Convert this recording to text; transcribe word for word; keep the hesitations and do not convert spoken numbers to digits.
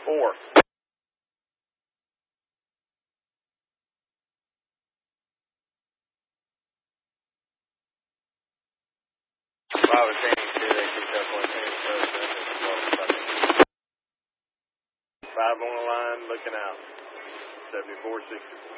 four. Five attending two, they picked up one ten first. Five on the line, looking out. seventy-four sixty-four.